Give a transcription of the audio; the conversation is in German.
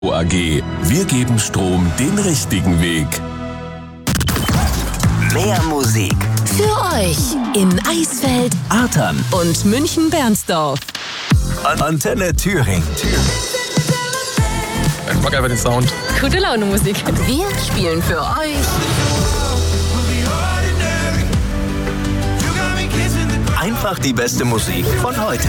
AG. Wir geben Strom den richtigen Weg. Mehr Musik für euch in Eisfeld, Artern und München-Bernsdorf. Antenne Thüringen. Ich mag einfach den Sound. Gute Laune Musik. Wir spielen für euch Einfach die beste Musik von heute.